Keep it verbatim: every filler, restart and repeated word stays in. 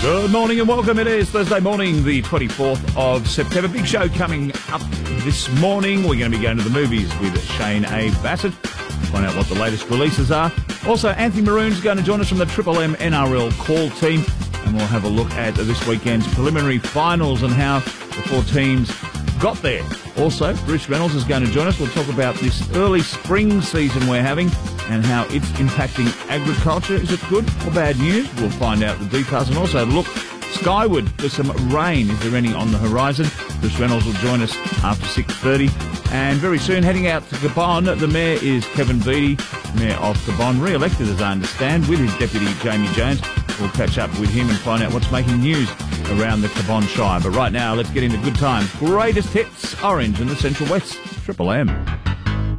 Good morning and welcome. It is Thursday morning, the twenty-fourth of September. Big show coming up this morning. We're going to be going to the movies with Shane A. Bassett. Find out what the latest releases are. Also, Anthony Maroon's going to join us from the Triple M N R L call team. And we'll have a look at this weekend's preliminary finals and how the four teams got there. Also, Bruce Reynolds is going to join us. We'll talk about this early spring season we're having and how it's impacting agriculture. Is it good or bad news? We'll find out the details. And also look skyward for some rain. Is there any on the horizon? Bruce Reynolds will join us after six thirty. And very soon, heading out to Gabon, the Mayor is Kevin Beattie, Mayor of Gabon, re-elected as I understand, with his Deputy Jamie Jones. We'll catch up with him and find out what's making news around the Gabon Shire. But right now, let's get into good times. Greatest hits, Orange in the Central West, Triple M.